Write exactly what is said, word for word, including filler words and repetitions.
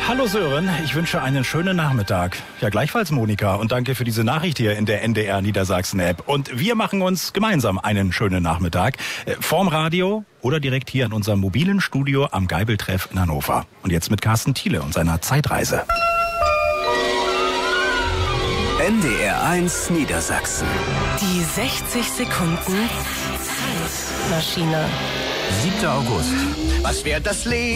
Hallo Sören, ich wünsche einen schönen Nachmittag. Ja, gleichfalls Monika und danke für diese Nachricht hier in der N D R Niedersachsen-App. Und wir machen uns gemeinsam einen schönen Nachmittag. Äh, vorm Radio oder direkt hier in unserem mobilen Studio am Geibeltreff in Hannover. Und jetzt mit Carsten Thiele und seiner Zeitreise. N D R eins Niedersachsen. Die sechzig Sekunden Zeitmaschine. siebter August. Was wird das Leben?